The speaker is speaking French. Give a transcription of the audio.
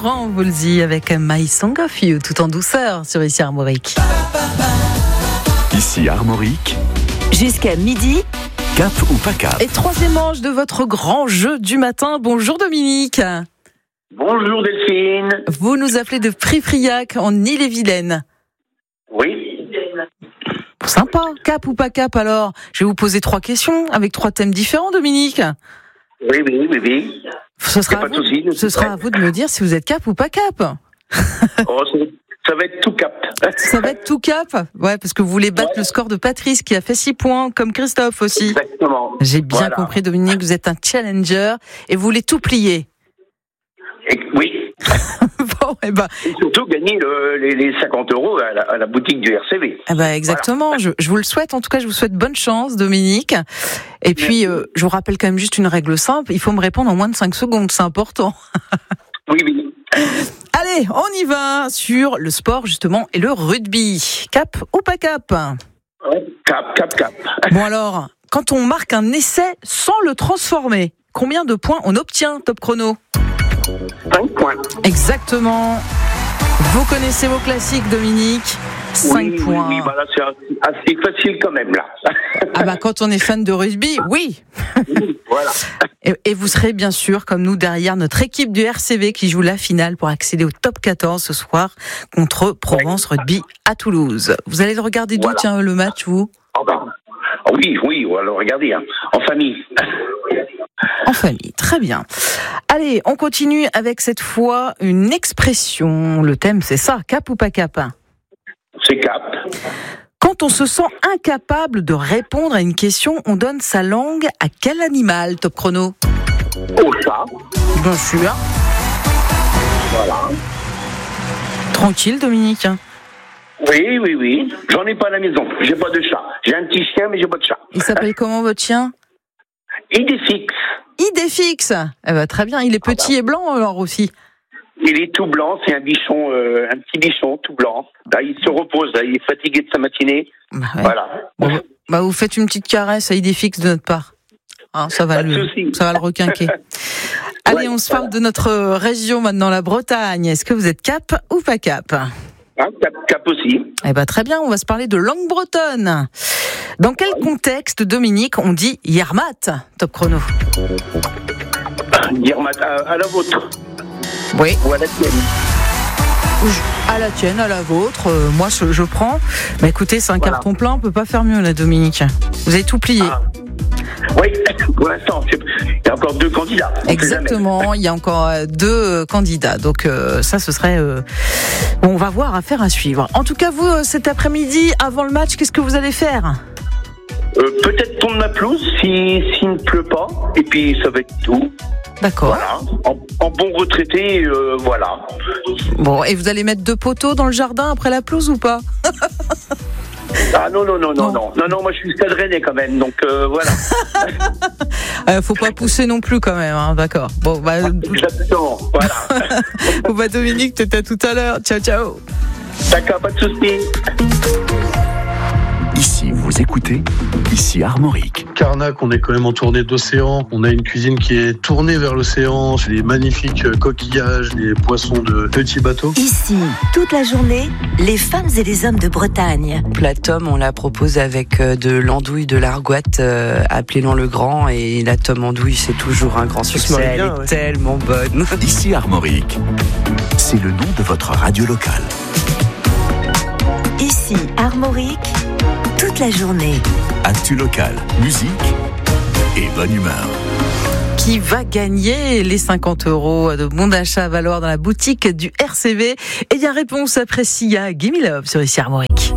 Laurent Voulzy avec My Song of You, tout en douceur sur Ici Armorique. Ici Armorique. Jusqu'à midi. Cap ou pas cap? Et troisième manche de votre grand jeu du matin. Bonjour Dominique. Bonjour Delphine. Vous nous appelez de Prifriac en Ille-et-Vilaine. Oui. Sympa. Cap ou pas cap alors? Je vais vous poser 3 questions avec 3 thèmes différents, Dominique. Oui. Ce sera à vous de me dire si vous êtes cap ou pas cap. Oh, ça va être tout cap. Ça va être tout cap? Ouais, parce que vous voulez battre le score de Patrice qui a fait 6 points, comme Christophe aussi. Exactement. J'ai bien compris, Dominique, vous êtes un challenger et vous voulez tout plier. Oui. Bon, et surtout gagner les 50 € à la boutique du RCV. Exactement. Voilà. Je vous le souhaite. En tout cas, je vous souhaite bonne chance, Dominique. Et puis, je vous rappelle quand même juste une règle simple. Il faut me répondre en moins de 5 secondes. C'est important. Oui. Allez, on y va sur le sport, justement, et le rugby. Cap ou pas cap? Cap. Bon alors, quand on marque un essai sans le transformer, combien de points on obtient, top chrono? 5 points. Exactement. Vous connaissez vos classiques, Dominique. 5 points. Oui, là, c'est assez facile quand même, là. Quand on est fan de rugby, oui. Voilà. Et vous serez bien sûr, comme nous, derrière notre équipe du RCV qui joue la finale pour accéder au top 14 ce soir contre Provence Rugby à Toulouse. Vous allez le regarder d'où, le match, vous? Oui, on va le regarder, en famille. En famille, très bien. Allez, on continue avec cette fois une expression. Le thème, c'est ça, cap ou pas cap? C'est cap. Quand on se sent incapable de répondre à une question, on donne sa langue à quel animal, top chrono? Au chat. Bien sûr. Voilà. Tranquille, Dominique. Oui. J'en ai pas à la maison. J'ai pas de chat. J'ai un petit chien, mais j'ai pas de chat. Il s'appelle comment, votre chien? Idéfix. Idéfix. Très bien. Il est petit et blanc, alors aussi. Il est tout blanc, c'est un bichon, un petit bichon tout blanc. Là, il se repose, là, il est fatigué de sa matinée. Voilà. Bon, vous faites une petite caresse à Idéfix de notre part. Ça va le requinquer. Allez, on se parle de notre région maintenant, la Bretagne. Est-ce que vous êtes cap ou pas cap? Cap aussi. Très bien, on va se parler de langue bretonne. Dans quel contexte, Dominique, on dit yermat, top chrono? Yermat, à la vôtre. Oui. Ou à la tienne. À la tienne, à la vôtre. Moi, je prends. Mais écoutez, c'est un carton plein, on peut pas faire mieux, là, Dominique. Vous avez tout plié. Oui, pour l'instant, il y a encore 2 candidats. Exactement, il y a encore 2 candidats. Donc ça, ce serait... on va voir, affaire à suivre. En tout cas, vous, cet après-midi, avant le match, qu'est-ce que vous allez faire? Peut-être tondre ma pelouse s'il ne pleut pas. Et puis, ça va être tout. D'accord. Voilà. En bon retraité, voilà. Bon, et vous allez mettre 2 poteaux dans le jardin après la pelouse ou pas? Non, moi je suis stade rennais quand même, donc voilà. Faut pas pousser non plus quand même, d'accord. Bon, exactement, voilà. Dominique, peut-être à tout à l'heure. Ciao. D'accord, pas de soucis. Ici, vous écoutez Ici Armorique. Carnac, on est quand même entouré d'océans. On a une cuisine qui est tournée vers l'océan. C'est des magnifiques coquillages, des poissons de petits bateaux. Ici, toute la journée, les femmes et les hommes de Bretagne. La tome, on la propose avec de l'andouille, de l'argoite, appelée le Grand. Et la tome andouille, c'est toujours un grand succès. Elle est tellement bonne. Ici Armorique. C'est le nom de votre radio locale. Ici Armorique. Toute la journée. Actu local, musique et bonne humeur. Qui va gagner les 50 € de bon d'achat à Valoir dans la boutique du RCV? Et il y a réponse après Sia, Gimme Love sur Ici Armorique.